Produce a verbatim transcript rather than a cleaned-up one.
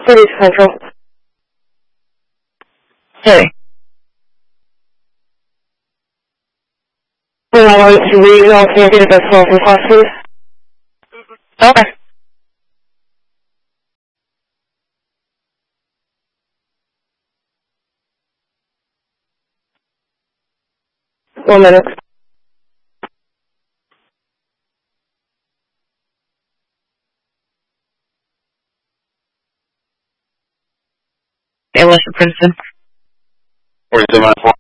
Police Central. Hey. one one three, I'll take it at twelve o'clock, please. Okay. One minute. Hey, Mister Princeton. forty-seven four.